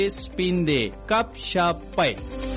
سپین دی کپ شاپ پای.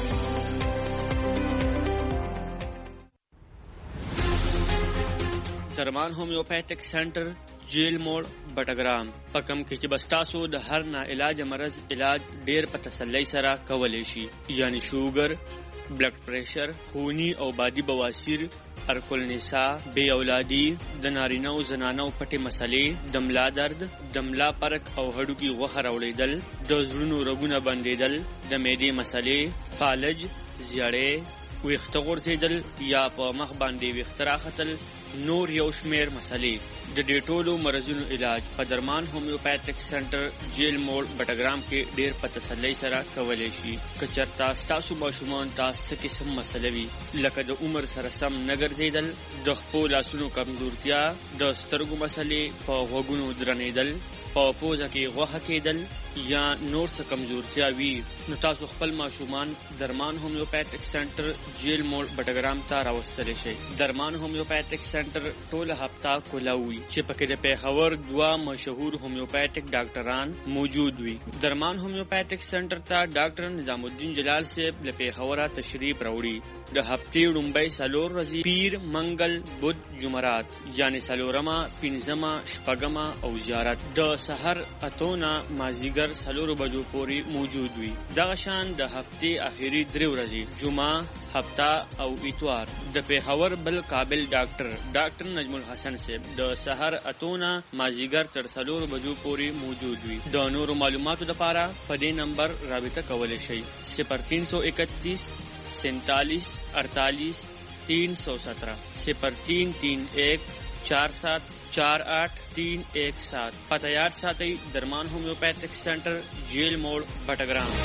درمان هومیوپیتک سنټر جیل موړ بټګرام پکم کې چې بس تاسو د هر نا علاج مرض علاج ډیر په تسلی سره کولای شي، یعنی شوګر، بلډ پریشر، خونی او بادي بواسیر، ارکل نساء، بے اولادی، د نارینه او زنانو پټې مسلې، د ملا درد، د ملا پرک او هډوکي غوښه راوړېدل، د زړونو رګونه بندېدل، د معدې مسلې، فالج، زیړې، ویښته غورځېدل یا په مخ باندې ویښته راختل، نور یو شمیر مسلې. د دې ټولو مرضونو علاج په درمان هومیوپیتک سنټر جیل موړ بټګرام کې ډیر په تسلی سره کولای شي. که چېرته ستاسو ماشومان ته څه قسم مسله وي لکه د عمر سره سم نه ګرځېدل، د خپو لاسونو کمزورتیا، د سترګو مسلې، په غوږونو درنېدل، په پوزه کې غوښه کېدل یا نور څه کمزورتیا وي، نو تاسو خپل ماشومان درمان هومیوپیتک سنټر جیل موړ بټګرام ته راوستلی شئ. درمان هومیوپیتک سنټر ټوله هفته کلاو وي چې پکې د پیښور 2 مشهور هومیوپیتک ډاکټران موجود وي. درمان هومیوپیتک سنټر ته ډاکټر نظام الدین جلال صاحب له پیښوره تشریف راوړي. د هفتې لومړۍ 4 ورځې پیر، منګل، بد، جمعرات، یعنی 4مه، 5مه، 6مه او زیارت د سحر 8 نه مازیګر 4 بجو پورې موجود وي. دغه شان د هفتې اخیری 3 ورځې جمعه، هفته او اتوار د پیښور بل قابل ډاکټر نجم الحسن صاحب د سحر 8 نه مازیګر تر 4 بجو پورې موجود وي. د نورو معلوماتو لپاره په دې نمبر رابطه کولی شئ: 0331 47 48 317 0331 47 48 317. پته یاد ساتئ: درمان هومیوپیتک سنټر جیل موړ بټګرام.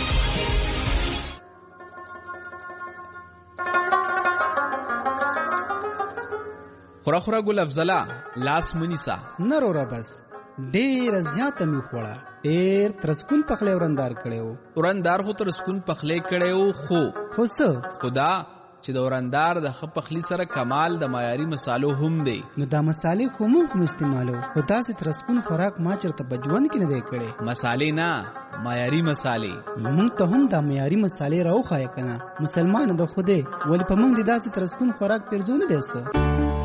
خورا ګل افضلا لاس منیسا نرو را بس ډیر زیاته می خوړه، ډیر ترسکون پخلی ورندار کړو. ورندار خو ترسکون پخلی کړو، خو څه خدا چې د ورندار د خ پخلی سره کمال د معیاري مصالو هم دی. نو دا مصالې خو مو استعمالو، خدا سي ترسکون خوراک ما چرته بجوان کې نه دی کړي. مصالې نه، معیاري مصالې. مونږ ته هم دا معیاري مصالې راوخایه کنه. مسلمان د خوده ولی په مونږ د داسې ترسکون خوراک پرځونه دی څه.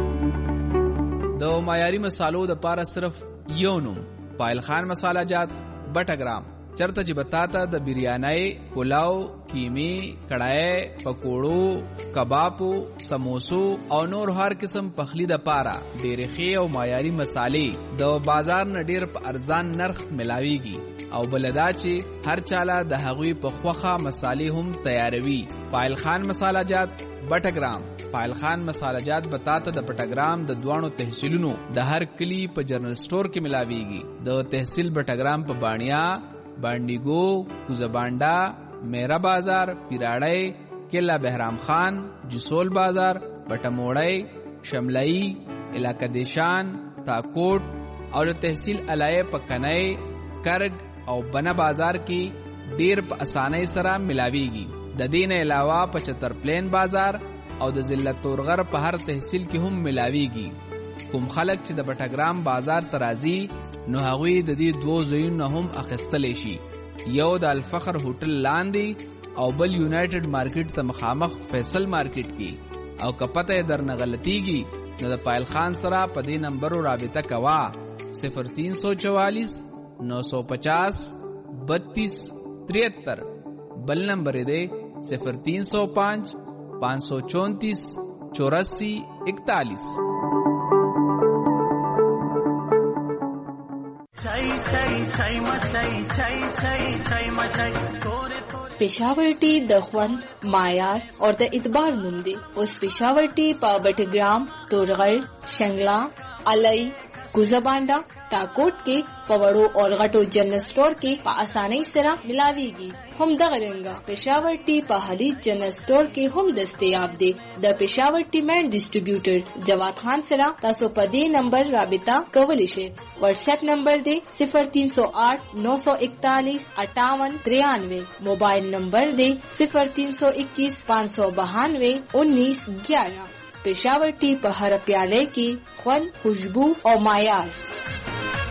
د معیاري مصالو د پاره صرف یو نوم، پایل خان مساله جات بټګرام. چرته چې بتاته د بریانۍ، پلاو، کیمی، کڑھائی، پکوړو، کبابو، سموسو او نور هر قسم پخلی د پاره ډېرې ښې او معیاري مصالې د بازار نه ډېر په ارزان نرخ ملاويږي او بلدا چې هر چاله د هغوی په خوخه مصالې هم تیاروي. پایل خان مساله جات بټګرام. پایل خان مساله جات بتاته د بټګرام د دوانو تحصیلونو د هر کلی په جنرال سٹور کې ملاويږي. د تحصیل بټګرام په بانیا، بانډیګو، کوزبانډا، میرا بازار، پیراړی، کلا بهرام خان، جسول بازار، پټموړی، شملئی، علاقه دیشان، تاکوټ او د تحصیل علایه پکنای، کرگ او بنا بازار کې ډیر په اسانۍ سره ملاويږي. د دین علاوه په چترپلین بازار او د ضلع تورغر په هر تحصیل کې هم ملاويږي. کوم خلک چې د بټګرام بازار ترازی نو هغوی د دې 2 ځایونو هم اخیستلی شي، یو د الفخر هوټل لاندې او بل یونایټډ مارکیټ ته مخامخ فیصل مارکیټ کې. او که پته یې درنه غلطیږي نو د پایل خان سره په دې نمبرو رابطه کوه: 0344 950 32 73. بل نمبر یې دی 0305 534 84 41. Peshawar टी د خوند، معیار او د اعتبار نوم دی. اوس Peshawar टी په بټګرام، تورغړ، شنگلا، علي، کوزبانډا، ټاکوټ کې په وړو او غټو جنرال سٹور کې په اسانۍ سره ملاويږي. هم دغه رنګه Peshawar टी په حلی جنرال سٹور کې هم دستیاب دی. د Peshawar टी مین ډیسټریبیوټر جواد خان سره تاسو په دې نمبر رابطه کولی شئ. واتس اپ نمبر دی 0308 941 58 93. موبایل نمبر دی 0321 592 19 11. Peshawar टी په هر پیاله کې خوند، خوشبو او معیار.